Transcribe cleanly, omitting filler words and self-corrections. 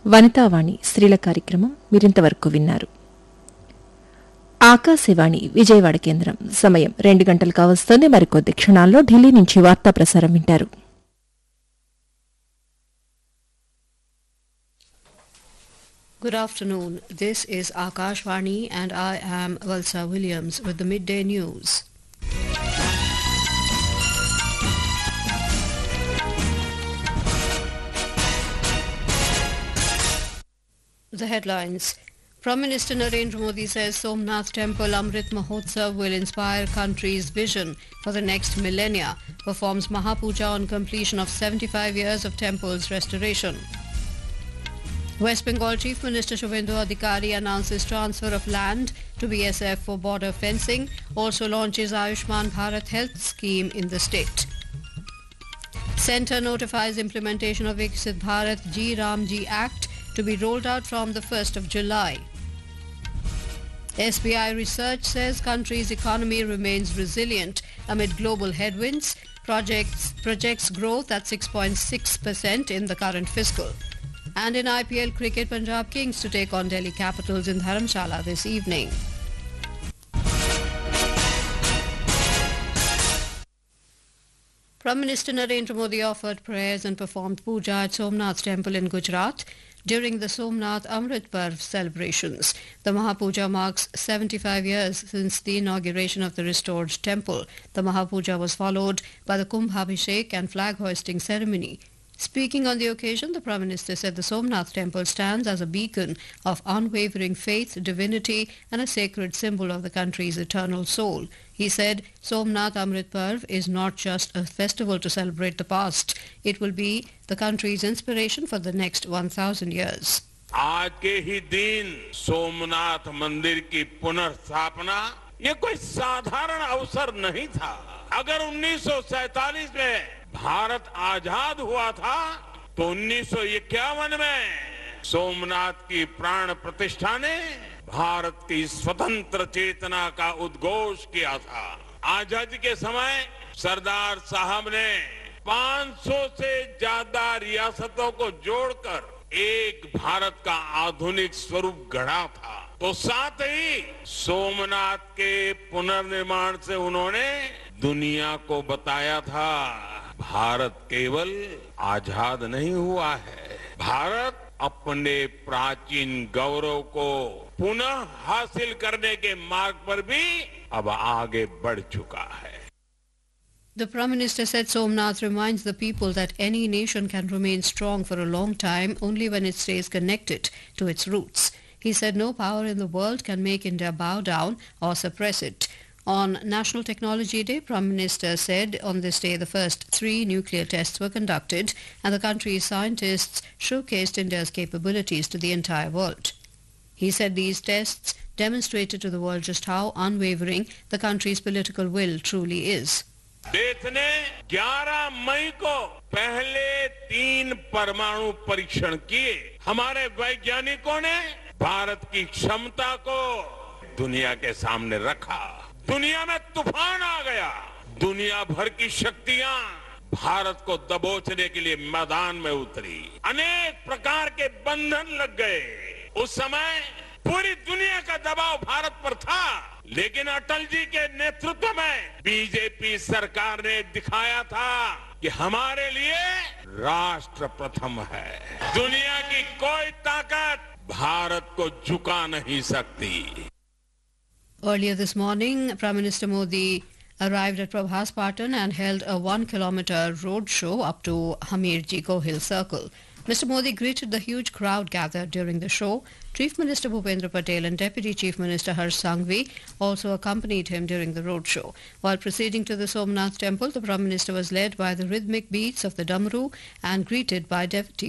వనితావాణి స్త్రీల కార్యక్రమం మీరింతవరకు విన్నారు. ఆకాశవాణి విజయవాడ కేంద్రం. సమయం 2 గంటలు కావస్తోంది. మరికొద్ది క్షణాల్లో ఢిల్లీ నుంచి వార్తా ప్రసారం వింటారు. Good afternoon. This is Akashvani and I am Valsa Williams with the midday news. The headlines. Prime Minister Narendra Modi says Somnath Temple Amrit Mahotsav will inspire country's vision for the next millennia, performs Mahapuja on completion of 75 years of temple's restoration. West Bengal Chief Minister Shubhendu Adhikari announces transfer of land to BSF for border fencing, also launches Ayushman Bharat Health Scheme in the state. Centre notifies implementation of Viksit Bharat Ji Ram Ji Act to be rolled out from the 1st of July. SBI research says country's economy remains resilient amid global headwinds, projects growth at 6.6% in the current fiscal. And in IPL cricket, Punjab Kings to take on Delhi Capitals in Dharamshala this evening. Prime Minister Narendra Modi offered prayers and performed puja at Somnath Temple in Gujarat during the Somnath Amrit Parv celebrations. The Mahapuja marks 75 years since the inauguration of the restored temple. The Mahapuja was followed by the Kumbh Abhishek and flag hoisting ceremony. Speaking on the occasion, the Prime Minister said the Somnath Temple stands as a beacon of unwavering faith, divinity and a sacred symbol of the country's eternal soul. He said Somnath Amrit Parv is not just a festival to celebrate the past. It will be the country's inspiration for the next 1,000 years. आज के ही दिन सोमनाथ मंदिर की पुनर्स्थापना ये कोई साधारण अवसर नहीं था. अगर 1947 में भारत आजाद हुआ था तो 1951 में सोमनाथ की प्राण प्रतिष्ठा ने भारत की स्वतंत्र चेतना का उद्घोष किया था. आजादी के समय सरदार साहब ने 500 से ज्यादा रियासतों को जोड़कर एक भारत का आधुनिक स्वरूप गढ़ा था. तो साथ ही सोमनाथ के पुनर्निर्माण से उन्होंने दुनिया को बताया था भारत केवल आजाद नहीं हुआ है, भारत अपने प्राचीन गौरव को पुनः हासिल करने के मार्ग पर भी अब आगे बढ़ चुका है. The Prime Minister said Somnath reminds the people that any nation can remain strong for a long time only when it stays connected to its roots. He said no power in the world can make India bow down or suppress it. On National Technology Day, Prime Minister said on this day the first 3 nuclear tests were conducted and the country's scientists showcased India's capabilities to the entire world. He said these tests demonstrated to the world just how unwavering the country's political will truly is. देश ने 11 मई को पहले 3 परमाणु परीक्षण किए. हमारे वैज्ञानिकों ने भारत की क्षमता को दुनिया के सामने रखा. दुनिया में तूफान आ गया. दुनिया भर की शक्तियां भारत को दबोचने के लिए मैदान में उतरी. अनेक प्रकार के बंधन लग गए. उस समय पूरी दुनिया का दबाव भारत पर था, लेकिन अटल जी के नेतृत्व में बीजेपी सरकार ने दिखाया था कि हमारे लिए राष्ट्र प्रथम है. दुनिया की कोई ताकत भारत को झुका नहीं सकती. Earlier this morning, Prime Minister Modi arrived at Prabhas Patan and held a 1-kilometer road show up to Hamirji Gohil Circle. Mr. Modi greeted the huge crowd gathered during the show. Chief Minister Bhupendra Patel and Deputy Chief Minister Harsh Sanghvi also accompanied him during the road show. While proceeding to the Somnath Temple, the Prime Minister was led by the rhythmic beats of the Damru and greeted by Deputy